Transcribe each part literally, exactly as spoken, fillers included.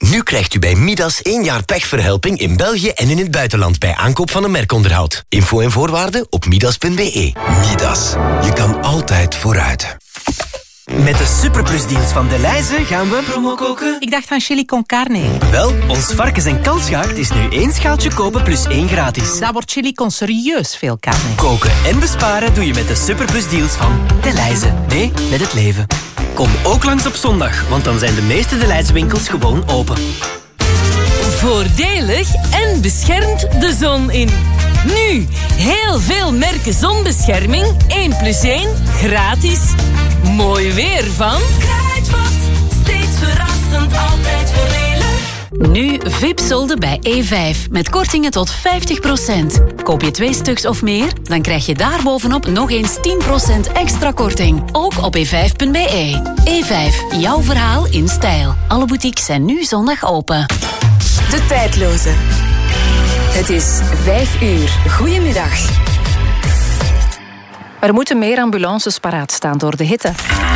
Nu krijgt u bij Midas één jaar pechverhelping in België en in het buitenland bij aankoop van een merkonderhoud. Info en voorwaarden op midas punt b e. Midas. Je kan altijd vooruit. Met de Superplusdeals van Delhaize gaan we... Promo koken? Ik dacht aan chili con carne. Wel, ons varkens- en kalfsgehaakt is nu één schaaltje kopen plus één gratis. Daar wordt chili con serieus veel carne. Koken en besparen doe je met de Superplusdeals van Delhaize. Nee, met het leven. Kom ook langs op zondag, want dan zijn de meeste Delhaize winkels gewoon open. Voordelig en beschermt de zon in. Nu, heel veel merken zonbescherming. één plus één, gratis. Mooi weer van... Kruidvat, steeds verrassend, altijd voordelig. Nu V I P-solden bij E vijf. Met kortingen tot vijftig procent. Koop je twee stuks of meer, dan krijg je daarbovenop nog eens tien procent extra korting. Ook op e vijf punt b e. E vijf, jouw verhaal in stijl. Alle boutiques zijn nu zondag open. De tijdloze. Het is vijf uur. Goedemiddag. Er moeten meer ambulances paraat staan door de hitte.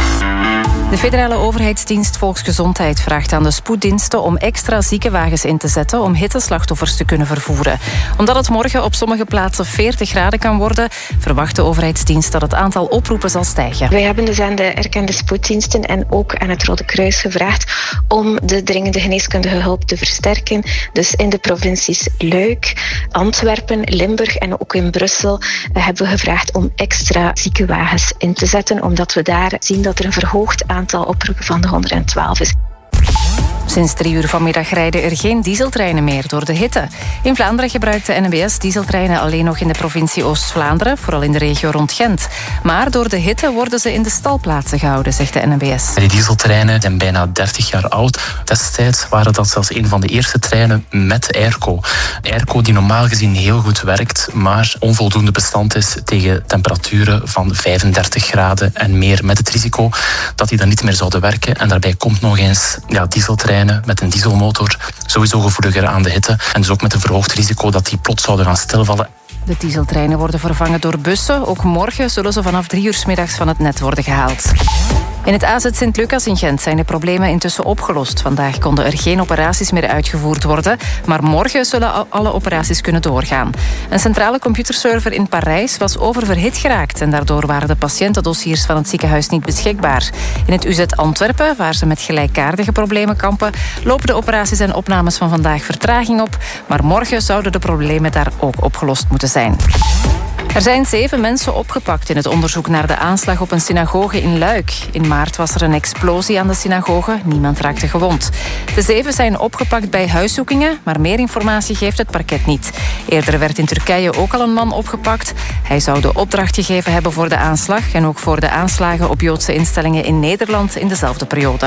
De federale overheidsdienst Volksgezondheid vraagt aan de spoeddiensten om extra ziekenwagens in te zetten om hitteslachtoffers te kunnen vervoeren. Omdat het morgen op sommige plaatsen veertig graden kan worden, verwacht de overheidsdienst dat het aantal oproepen zal stijgen. Wij hebben dus aan de erkende spoeddiensten en ook aan het Rode Kruis gevraagd om de dringende geneeskundige hulp te versterken. Dus in de provincies Luik, Antwerpen, Limburg en ook in Brussel hebben we gevraagd om extra ziekenwagens in te zetten, omdat we daar zien dat er een verhoogd aantal oproepen van de honderdtwaalf is. Sinds drie uur vanmiddag rijden er geen dieseltreinen meer door de hitte. In Vlaanderen gebruikt de N M B S dieseltreinen alleen nog in de provincie Oost-Vlaanderen, vooral in de regio rond Gent. Maar door de hitte worden ze in de stalplaatsen gehouden, zegt de N M B S. Die dieseltreinen zijn bijna dertig jaar oud. Destijds waren dat zelfs een van de eerste treinen met airco. Airco die normaal gezien heel goed werkt, maar onvoldoende bestand is tegen temperaturen van vijfendertig graden en meer, met het risico dat die dan niet meer zouden werken. En daarbij komt nog eens ja, dieseltreinen met een dieselmotor sowieso gevoeliger aan de hitte. En dus ook met een verhoogd risico dat die plots zouden gaan stilvallen. De dieseltreinen worden vervangen door bussen. Ook morgen zullen ze vanaf drie uur 's middags van het net worden gehaald. In het A Z Sint-Lucas in Gent zijn de problemen intussen opgelost. Vandaag konden er geen operaties meer uitgevoerd worden, maar morgen zullen alle operaties kunnen doorgaan. Een centrale computerserver in Parijs was oververhit geraakt en daardoor waren de patiëntendossiers van het ziekenhuis niet beschikbaar. In het U Z Antwerpen, waar ze met gelijkaardige problemen kampen, lopen de operaties en opnames van vandaag vertraging op, maar morgen zouden de problemen daar ook opgelost moeten zijn. Er zijn zeven mensen opgepakt in het onderzoek naar de aanslag op een synagoge in Luik. In maart was er een explosie aan de synagoge. Niemand raakte gewond. De zeven zijn opgepakt bij huiszoekingen, maar meer informatie geeft het parket niet. Eerder werd in Turkije ook al een man opgepakt. Hij zou de opdracht gegeven hebben voor de aanslag en ook voor de aanslagen op Joodse instellingen in Nederland in dezelfde periode.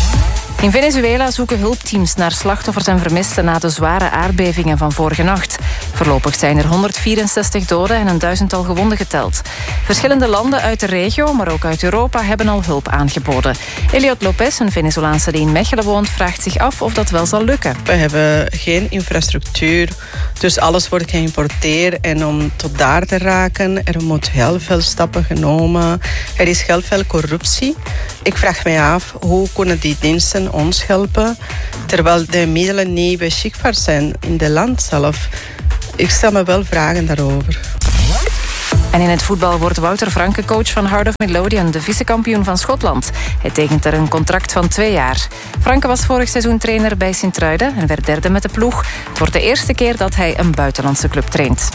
In Venezuela zoeken hulpteams naar slachtoffers en vermisten na de zware aardbevingen van vorige nacht. Voorlopig zijn er honderdvierenzestig doden en een duizendtal gewonden geteld. Verschillende landen uit de regio, maar ook uit Europa, hebben al hulp aangeboden. Eliot Lopez, een Venezolaanse die in Mechelen woont, vraagt zich af of dat wel zal lukken. We hebben geen infrastructuur, dus alles wordt geïmporteerd. En om tot daar te raken, er moet heel veel stappen genomen. Er is heel veel corruptie. Ik vraag mij af, hoe kunnen die diensten ons helpen, terwijl de middelen niet beschikbaar zijn in het land zelf. Ik stel me wel vragen daarover. En in het voetbal wordt Wouter Franke coach van Heart of Midlothian, de vicekampioen van Schotland. Hij tekent er een contract van twee jaar. Franke was vorig seizoen trainer bij Sint-Truiden en werd derde met de ploeg. Het wordt de eerste keer dat hij een buitenlandse club traint.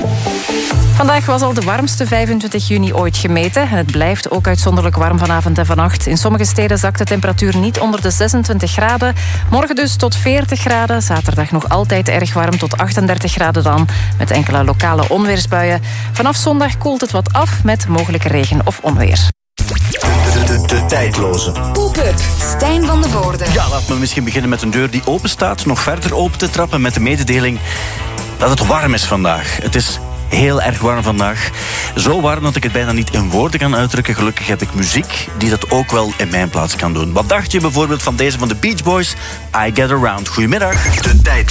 Vandaag was al de warmste vijfentwintig juni ooit gemeten. En het blijft ook uitzonderlijk warm vanavond en vannacht. In sommige steden zakt de temperatuur niet onder de zesentwintig graden. Morgen dus tot veertig graden. Zaterdag nog altijd erg warm, tot achtendertig graden dan. Met enkele lokale onweersbuien. Vanaf zondag koelt het wat af met mogelijke regen of onweer. De, de, de tijdloze. Pop-up, Stijn van de Voorde. Ja, laten we misschien beginnen met een deur die open staat. Nog verder open te trappen met de mededeling dat het warm is vandaag. Het is heel erg warm vandaag. Zo warm dat ik het bijna niet in woorden kan uitdrukken. Gelukkig heb ik muziek die dat ook wel in mijn plaats kan doen. Wat dacht je bijvoorbeeld van deze van de Beach Boys? I Get Around. Goedemiddag. De tijd.